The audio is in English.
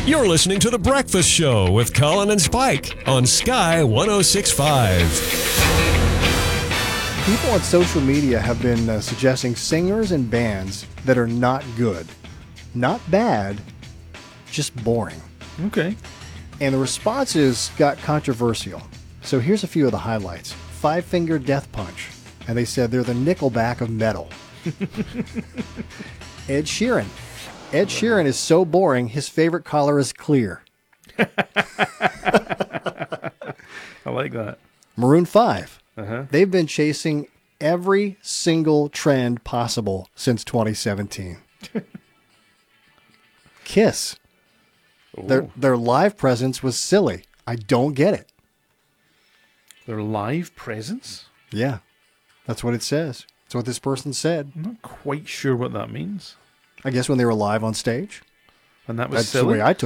You're listening to The Breakfast Show with Colin and Spike on Sky 106.5. People on social media have been suggesting singers and bands that are not good. Not bad, just boring. Okay. And the responses got controversial. So here's a few of the highlights. Five Finger Death Punch. And they said they're the Nickelback of metal. Ed Sheeran. Ed Sheeran is so boring, his favorite color is clear. I like that. Maroon 5. Uh-huh. They've been chasing every single trend possible since 2017. Kiss. Their live presence was silly. I don't get it. Their live presence? Yeah, that's what it says. That's what this person said. I'm not quite sure what that means. I guess when they were live on stage. And that was That's the silly. way I took